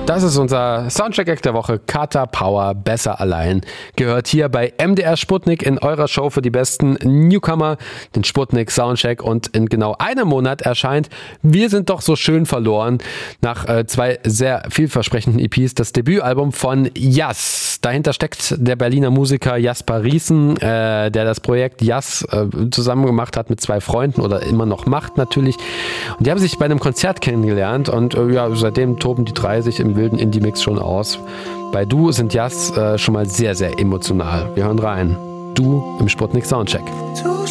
Das ist unser Soundcheck-Act der Woche. Kata Power, besser allein. Gehört hier bei MDR Sputnik in eurer Show für die besten Newcomer, den Sputnik Soundcheck. Und in genau einem Monat erscheint Wir sind doch so schön verloren. Nach 2 sehr vielversprechenden EPs das Debütalbum von Yass. Dahinter steckt der Berliner Musiker Jasper Riesen, der das Projekt Yass zusammen gemacht hat mit 2 Freunden oder immer noch macht natürlich. Und die haben sich bei einem Konzert kennengelernt und seitdem toben die 3 sich im wilden Indie-Mix schon aus. Bei Du sind Yass schon mal sehr, sehr emotional. Wir hören rein. Du im Sputnik Soundcheck.